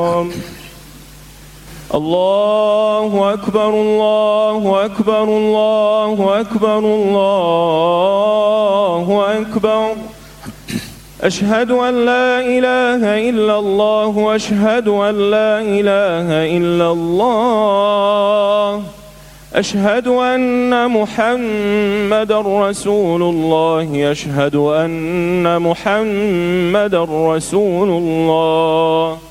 الله أكبر الله أكبر الله أكبر الله أكبر. أشهد أن لا إله إلا الله وأشهد أن لا إله إلا الله. أشهد أن محمد رسول الله. أشهد أن محمد رسول الله.